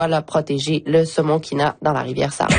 Voilà, protéger le saumon quina dans la rivière Sarre.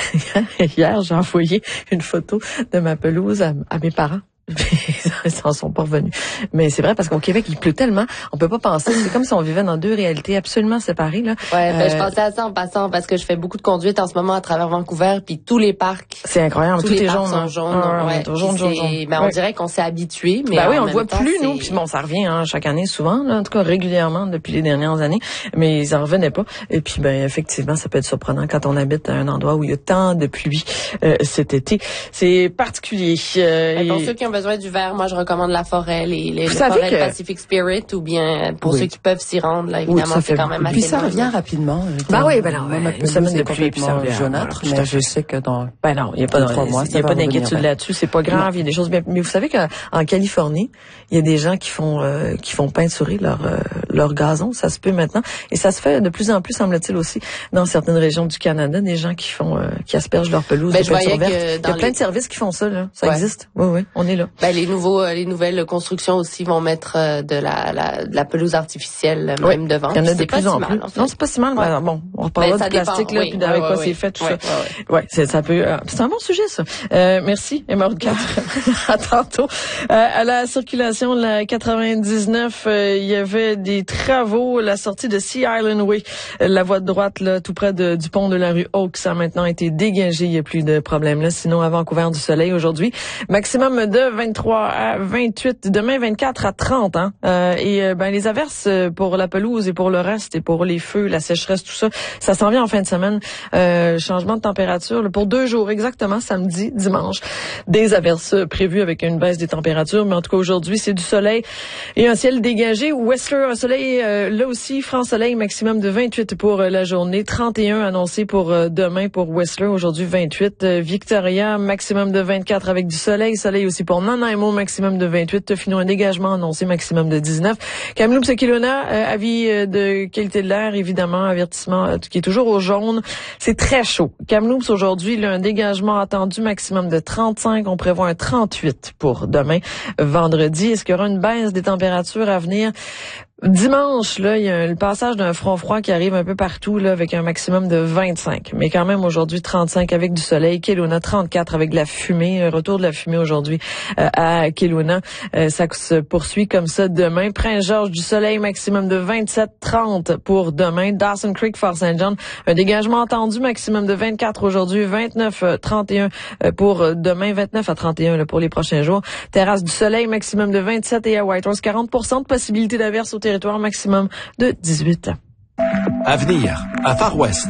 Hier, j'ai envoyé une photo de ma pelouse à mes parents. Ils s'en sont pas revenus. Mais c'est vrai parce qu'au Québec, il pleut tellement, on peut pas penser. C'est comme si on vivait dans deux réalités absolument séparées, là. Ouais, je pensais à ça en passant parce que je fais beaucoup de conduite en ce moment à travers Vancouver, puis tous les parcs. C'est incroyable, tout est jaune. Sont jaunes. Jaune. Ben, on dirait qu'on s'est habitué, mais oui, on le voit plus, nous. Puis bon, ça revient, chaque année, souvent, là, en tout cas régulièrement depuis les dernières années. Mais ils en revenaient pas. Et puis, ben, effectivement, ça peut être surprenant quand on habite à un endroit où il y a tant de pluie cet été. C'est particulier. Pour ceux qui ont besoin du verre, moi je recommande la forêt, les forêts de Pacific Spirit, ou bien pour ceux qui peuvent s'y rendre, là, évidemment, c'est quand même assez. Puis ça revient rapidement. Une semaine de pluie, puis ça revient jaunâtre, mais je sais que dans non, il y a pas 3 mois, il y a pas d'inquiétude là-dessus, c'est pas grave, il y a des choses bien. Mais vous savez qu'en Californie, il y a des gens qui font peinturer leur gazon, ça se peut maintenant, et ça se fait de plus en plus, semble-t-il aussi, dans certaines régions du Canada, des gens qui aspergent leur pelouse de peinture verte. Il y a plein de services qui font ça, là. Ça existe. Oui, on est là. Les nouvelles constructions aussi vont mettre de la pelouse artificielle même devant. Il y en a de plus en plus. Non, c'est pas si mal. Ouais. Bon, on reparlera du plastique là, puis avec quoi c'est fait tout ça. Ouais, ça peut. C'est un bon sujet ça. Merci, Emma Rudcat. À tantôt. À la circulation de la 99, il y avait des travaux. La sortie de Sea Island Way, la voie de droite là, tout près du pont de la rue Oak, ça a maintenant été dégagé. Il n'y a plus de problème là. Sinon, à Vancouver, du soleil aujourd'hui. Maximum de 23 à 28, demain 24 à 30, les averses pour la pelouse et pour le reste et pour les feux, la sécheresse, tout ça, ça s'en vient en fin de semaine. Changement de température là, pour 2 jours exactement, samedi, dimanche. Des averses prévues avec une baisse des températures, mais en tout cas aujourd'hui, c'est du soleil et un ciel dégagé. Whistler, un soleil là aussi, franc soleil, maximum de 28 pour la journée, 31 annoncé pour demain pour Whistler, aujourd'hui 28. Victoria, maximum de 24 avec du soleil aussi pour Nanaimo, maximum de 28. Tofino, un dégagement annoncé, maximum de 19. Kamloops et Kelowna, avis de qualité de l'air, évidemment, avertissement qui est toujours au jaune. C'est très chaud. Kamloops aujourd'hui, là, un dégagement attendu, maximum de 35. On prévoit un 38 pour demain, vendredi. Est-ce qu'il y aura une baisse des températures à venir? Dimanche, là, il y a le passage d'un front froid qui arrive un peu partout, là, avec un maximum de 25. Mais quand même, aujourd'hui, 35 avec du soleil. Kelowna, 34 avec de la fumée. Retour de la fumée aujourd'hui à Kelowna. Ça se poursuit comme ça demain. Prince-Georges, du soleil, maximum de 27-30 pour demain. Dawson Creek, Fort St. John, un dégagement attendu, maximum de 24 aujourd'hui. 29-31 pour demain. 29 à 31 là, pour les prochains jours. Terrasse du soleil, maximum de 27. Et à Whitehorse, 40% de possibilité d'averse au territoire, maximum de 18. Avenir, à Far West.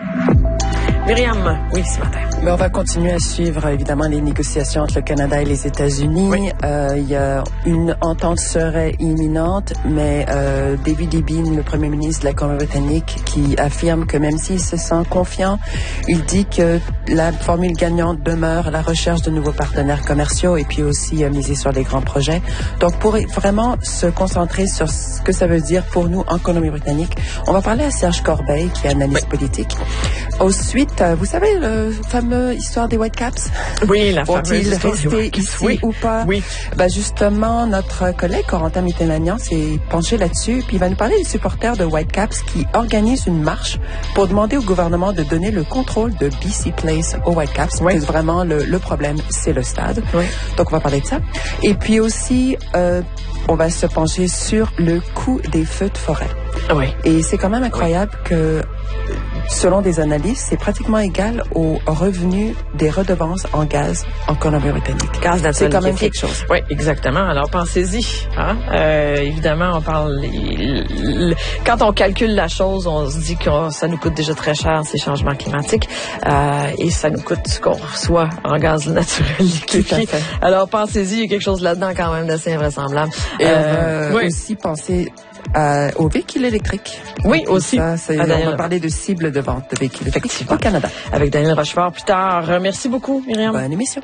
Myriam, oui, ce matin. Mais on va continuer à suivre, évidemment, les négociations entre le Canada et les États-Unis. Oui. Il y a une entente serait imminente, mais David Eby, le premier ministre de la Colombie-Britannique, qui affirme que même s'il se sent confiant, il dit que la formule gagnante demeure la recherche de nouveaux partenaires commerciaux et puis aussi miser sur les grands projets. Donc, pour vraiment se concentrer sur ce que ça veut dire pour nous en Colombie-Britannique, on va parler à Serge Corbeil, qui est analyste politique. Ensuite, vous savez, le fameux histoire des Whitecaps? Oui, la fameuse Vont-ils histoire rester des Whitecaps, ici ou pas? Oui. Justement, notre collègue Corentin Mittelagnan s'est penché là-dessus, puis il va nous parler des supporters de Whitecaps qui organisent une marche pour demander au gouvernement de donner le contrôle de BC Place aux Whitecaps. Oui. Parce que vraiment, le problème, c'est le stade. Oui. Donc, on va parler de ça. Et puis aussi, on va se pencher sur le coût des feux de forêt. Oui. Et c'est quand même incroyable que, selon des analyses, c'est pratiquement égal aux revenus des redevances en gaz en Colombie-Britannique. Gaz naturel. C'est quand même quelque chose. Oui, exactement. Alors, pensez-y. Évidemment, on parle... Quand on calcule la chose, on se dit que ça nous coûte déjà très cher, ces changements climatiques. Et ça nous coûte ce qu'on reçoit en gaz naturel liquéfié. Alors, pensez-y, il y a quelque chose là-dedans quand même d'assez invraisemblable. Et on va aussi penser aux véhicules électriques. Oui, aussi. Ça, on va parler de cibles de vente de véhicules électriques au Canada. Avec Daniel Rochefort plus tard. Merci beaucoup, Myriam. Bonne émission.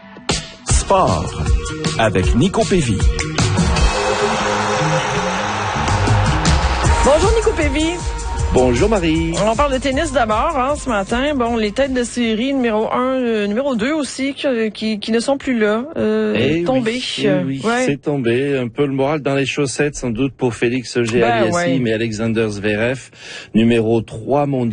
Sport avec Nico Pévy. Bonjour, Nico Pévy. Bonjour Marie. On parle de tennis d'abord ce matin. Bon, les têtes de série numéro 1, numéro 2 aussi qui ne sont plus là, tombées. Oui, c'est tombé. Un peu le moral dans les chaussettes sans doute pour Félix Auger-Aliassime et Alexander Zverev, numéro 3 mondial.